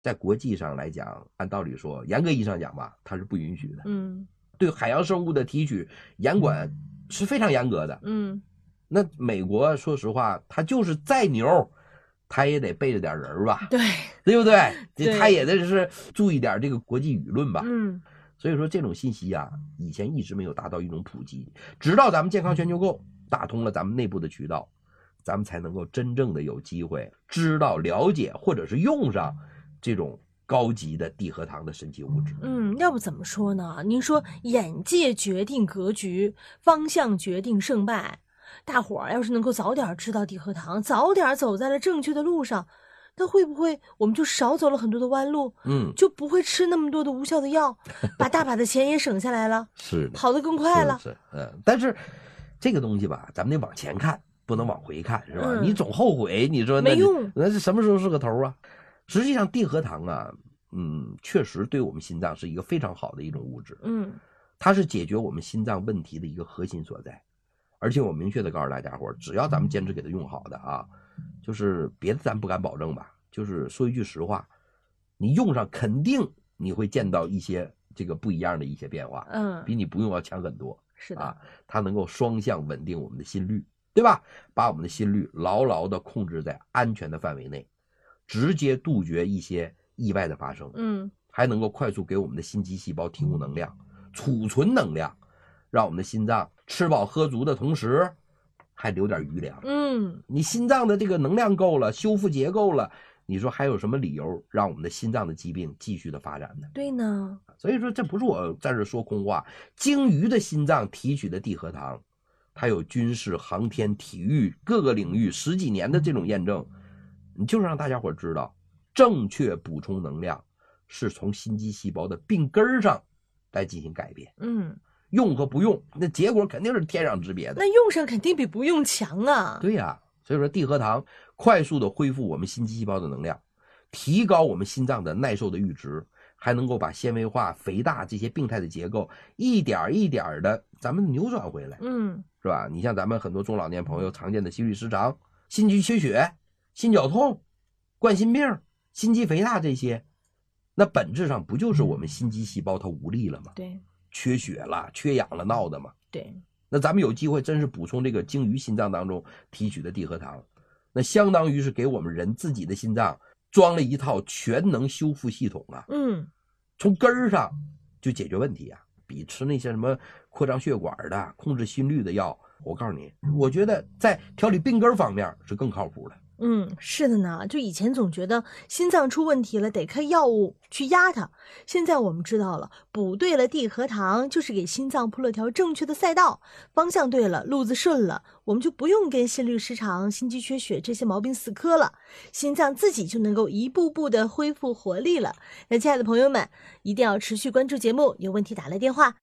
在国际上来讲，按道理说，严格意义上讲吧，它是不允许的。对海洋生物的提取严管是非常严格的。那美国说实话，它就是再牛，它也得背着点人吧，对不对？它也得是注意点这个国际舆论吧。所以说这种信息啊，以前一直没有达到一种普及，直到咱们健康全球购打通了咱们内部的渠道，咱们才能够真正的有机会知道、了解或者是用上这种高级的地核糖的神奇物质。 要不怎么说呢？您说眼界决定格局，方向决定胜败。大伙儿要是能够早点知道地核糖，早点走在了正确的路上，那会不会我们就少走了很多的弯路？就不会吃那么多的无效的药，把大把的钱也省下来了， 是的， 跑得更快了。 但是这个东西吧，咱们得往前看，不能往回看，是吧？你总后悔，你说没用， 那是什么时候是个头啊？实际上地核糖啊，确实对我们心脏是一个非常好的一种物质。它是解决我们心脏问题的一个核心所在。而且我明确的告诉大家伙，只要咱们坚持给它用好的啊，就是别的咱不敢保证吧，就是说一句实话，你用上肯定你会见到一些这个不一样的一些变化，比你不用要强很多。 是的， 它能够双向稳定我们的心率，对吧？把我们的心率牢牢的控制在安全的范围内，直接杜绝一些意外的发生。还能够快速给我们的心肌细胞提供能量，储存能量，让我们的心脏吃饱喝足的同时还留点余粮。你心脏的这个能量够了，修复结构了，你说还有什么理由让我们的心脏的疾病继续的发展呢？ 对呢。 所以说这不是我在这说空话，鲸鱼的心脏提取的地核糖，它有军事、航天、体育各个领域10几年的这种验证，你就是让大家伙知道，正确补充能量是从心肌细胞的病根上来进行改变。用和不用，那结果肯定是天壤之别的。 那用上肯定比不用强啊。 对呀，所以说地核糖快速的恢复我们心肌细胞的能量，提高我们心脏的耐受的阈值，还能够把纤维化、肥大这些病态的结构一点一点的咱们扭转回来。是吧？你像咱们很多中老年朋友常见的心律失常、心肌缺血、心绞痛、冠心病、心肌肥大这些，那本质上不就是我们心肌细胞它无力了吗？ 对， 缺血了、缺氧了闹的嘛。 对， 那咱们有机会真是补充这个鲸鱼心脏当中提取的地核糖，那相当于是给我们人自己的心脏装了一套全能修复系统啊。从根儿上就解决问题啊，比吃那些什么扩张血管的、控制心率的药，我告诉你，我觉得在调理病根方面是更靠谱的。 是的呢，就以前总觉得心脏出问题了得开药物去压它，现在我们知道了，补对了地核糖就是给心脏铺了条正确的赛道，方向对了，路子顺了，我们就不用跟心律失常、心肌缺血这些毛病死磕了，心脏自己就能够一步步的恢复活力了。那亲爱的朋友们，一定要持续关注节目，有问题打来电话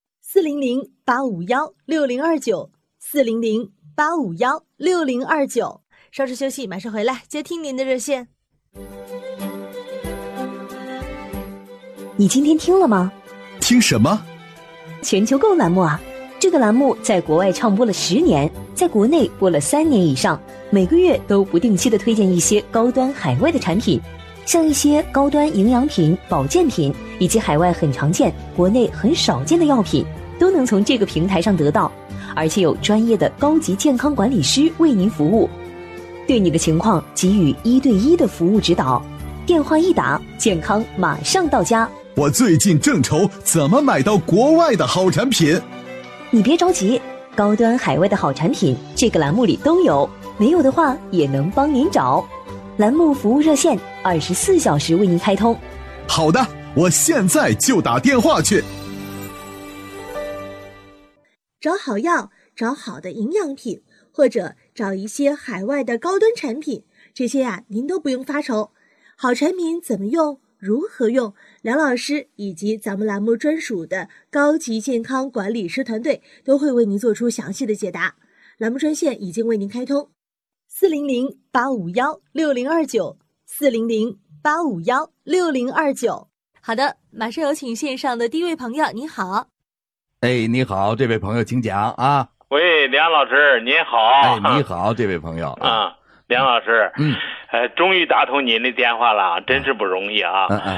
400-851-6029，400-851-6029。稍事休息，马上回来接听您的热线。 你今天听了吗？ 听什么？ 全球购栏目啊，这个栏目在国外唱播了10年，在国内播了3年以上，每个月都不定期的推荐一些高端海外的产品，像一些高端营养品、保健品，以及海外很常见、国内很少见的药品，都能从这个平台上得到，而且有专业的高级健康管理师为您服务，对你的情况给予1对1的服务指导，电话一打，健康马上到家。 我最近正愁怎么买到国外的好产品。 你别着急，高端海外的好产品这个栏目里都有，没有的话也能帮您找。栏目服务热线24小时为您开通。 好的，我现在就打电话去。 找好药，找好的营养品，或者找一些海外的高端产品，这些您都不用发愁。好产品怎么用，如何用，梁老师以及咱们栏目专属的高级健康管理师团队都会为您做出详细的解答。栏目专线已经为您开通，400-851-6029，400-851-6029。好的，马上有请线上的第一位朋友，你好。 你好，这位朋友请讲啊。 喂，梁老师您好。 你好，这位朋友梁老师，终于打通您的电话了，真是不容易啊。